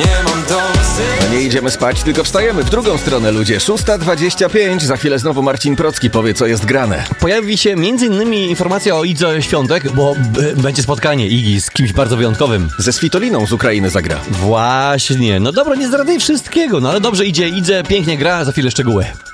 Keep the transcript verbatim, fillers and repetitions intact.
nie mam dosyć. No nie idziemy spać, tylko wstajemy w drugą stronę, ludzie. szósta dwadzieścia pięć, za chwilę znowu Marcin Procki powie, co jest grane. Pojawi się między innymi informacja o Idze Świątek, bo b- będzie spotkanie Igi z kimś bardzo wyjątkowym. Ze Svitoliną z Ukrainy zagra. Właśnie. No dobra, nie zdradzaj wszystkiego, no ale dobrze idzie, Idze pięknie gra, za chwilę szczegóły.